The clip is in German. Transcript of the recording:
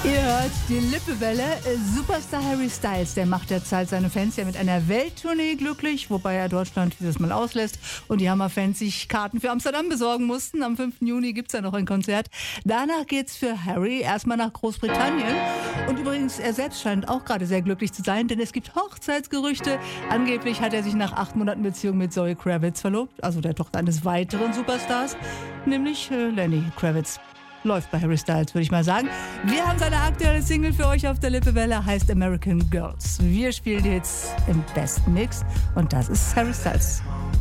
Ihr hört die Lippewelle. Superstar Harry Styles, der macht derzeit seine Fans ja mit einer Welttournee glücklich, wobei er Deutschland dieses Mal auslässt und die Hammerfans sich Karten für Amsterdam besorgen mussten. Am 5. Juni gibt's ja noch ein Konzert. Danach geht's für Harry erstmal nach Großbritannien. Und übrigens, er selbst scheint auch gerade sehr glücklich zu sein, denn es gibt Hochzeitsgerüchte. Angeblich hat er sich nach 8 Monaten Beziehung mit Zoe Kravitz verlobt, also der Tochter eines weiteren Superstars, nämlich Lenny Kravitz. Läuft bei Harry Styles, würde ich mal sagen. Wir haben seine aktuelle Single für euch auf der Lippewelle, heißt American Girls. Wir spielen jetzt im besten Mix und das ist Harry Styles.